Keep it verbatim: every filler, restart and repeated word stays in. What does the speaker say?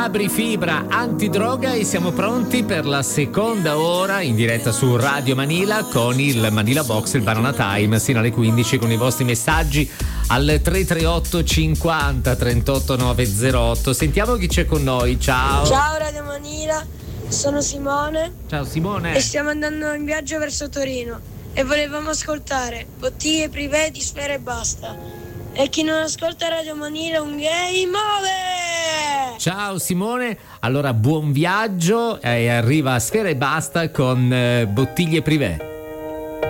Abri Fibra antidroga e siamo pronti per la seconda ora in diretta su Radio Manila con il Manila Box, il Banana Time, sino alle quindici con i vostri messaggi al tre tre otto cinquanta trentotto novecentotto. Sentiamo chi c'è con noi. Ciao. Ciao Radio Manila, sono Simone. Ciao Simone. E stiamo andando in viaggio verso Torino e volevamo ascoltare Bottiglie Privé di Sfera Ebbasta. E chi non ascolta Radio Manila un gay muove! Ciao Simone, allora buon viaggio e arriva Sfera Ebbasta con eh, Bottiglie Privé.